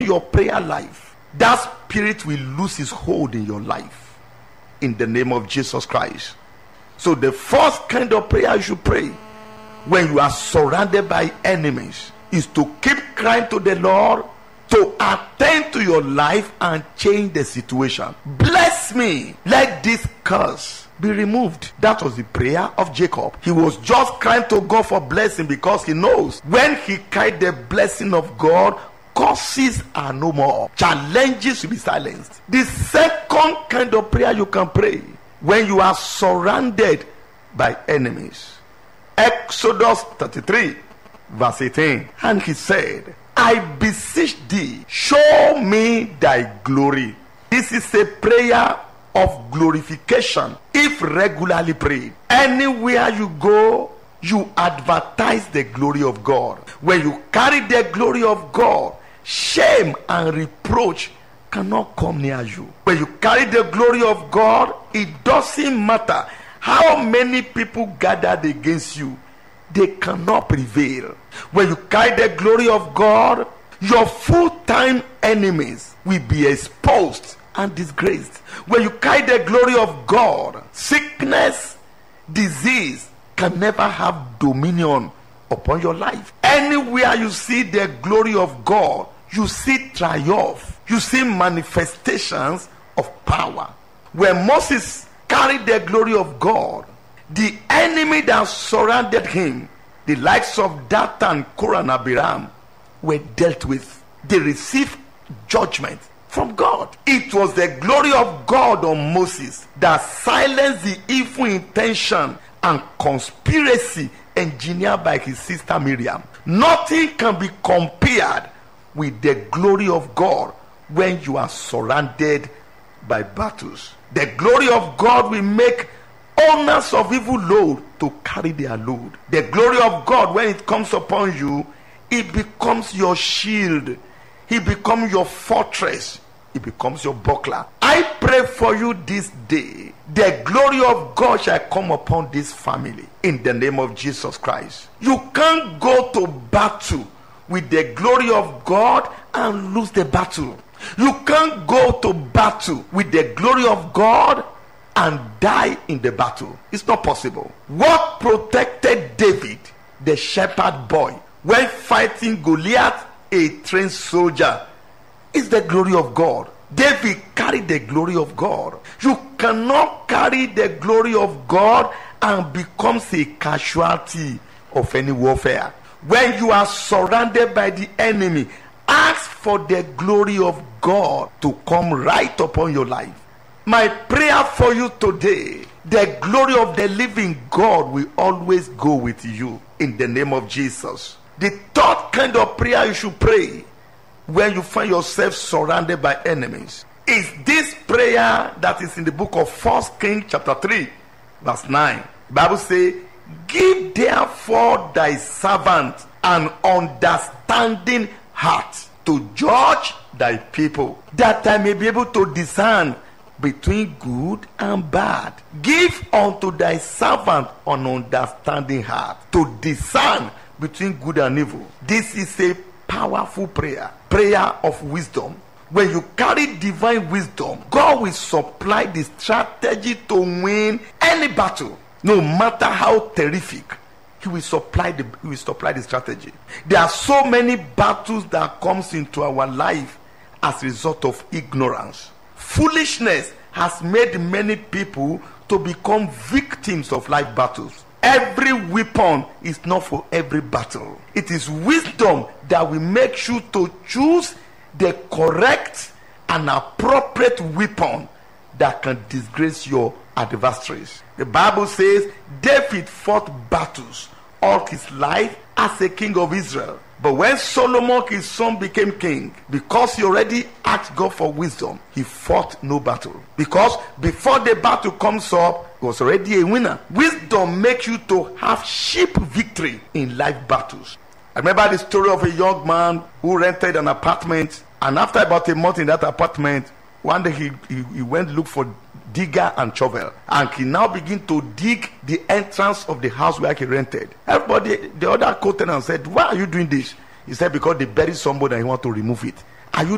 your prayer life, that spirit will lose his hold in your life in the name of Jesus Christ. So the first kind of prayer you should pray when you are surrounded by enemies is to keep crying to the Lord to attend to your life and change the situation. Bless me, let this curse be removed. That was the prayer of Jacob. He was just crying to God for blessing because he knows when he carried the blessing of God, curses are no more. Challenges will be silenced. The second kind of prayer you can pray when you are surrounded by enemies. Exodus 33 verse 18. And he said, I beseech thee, show me thy glory. This is a prayer of glorification if regularly prayed. Anywhere you go, you advertise the glory of God. When you carry the glory of God, shame and reproach cannot come near you. When you carry the glory of God, it doesn't matter how many people gathered against you, they cannot prevail. When you carry the glory of God, your full-time enemies will be exposed and disgraced. When you carry the glory of God, sickness, disease can never have dominion upon your life. Anywhere you see the glory of God, you see triumph, you see manifestations of power. When Moses carried the glory of God, the enemy that surrounded him, the likes of Dathan, Korah, and Abiram, were dealt with. They received judgment from God. It was the glory of God on Moses that silenced the evil intention and conspiracy engineered by his sister Miriam. Nothing can be compared with the glory of God when you are surrounded by battles. The glory of God will make owners of evil load to carry their load. The glory of God, when it comes upon you, it becomes your shield. It becomes your fortress. It becomes your buckler. I pray for you this day, the glory of God shall come upon this family in the name of Jesus Christ. You can't go to battle with the glory of God and lose the battle. You can't go to battle with the glory of God and die in the battle. It's not possible. What protected David, the shepherd boy, when fighting Goliath, a trained soldier, is the glory of God. David carried the glory of God. You cannot carry the glory of God and become a casualty of any warfare. When you are surrounded by the enemy, ask for the glory of God to come right upon your life. My prayer for you today, the glory of the living God will always go with you in the name of Jesus. The third kind of prayer you should pray when you find yourself surrounded by enemies is this prayer that is in the book of 1 Kings chapter 3 verse 9. The Bible says, give therefore thy servant an understanding heart to judge thy people, that I may be able to discern between good and bad. Give unto thy servant an understanding heart to discern between good and evil. This is a powerful prayer of wisdom. When you carry divine wisdom, God will supply the strategy to win any battle, no matter how terrific. He will supply the strategy. There are so many battles that comes into our life as a result of ignorance. Foolishness has made many people to become victims of life battles. Every weapon is not for every battle. It is wisdom that will make you to choose the correct and appropriate weapon that can disgrace your adversaries. The Bible says David fought battles all his life as a king of Israel. But when Solomon, his son, became king, because he already asked God for wisdom, he fought no battle. Because before the battle comes up, he was already a winner. Wisdom makes you to have cheap victory in life battles. I remember the story of a young man who rented an apartment, and after about a month in that apartment, one day he went to look for digger and shovel, and he now begin to dig the entrance of the house where he rented. Everybody, the other co-tenant said, why are you doing this? He said, because they buried somebody and he want to remove it. Are you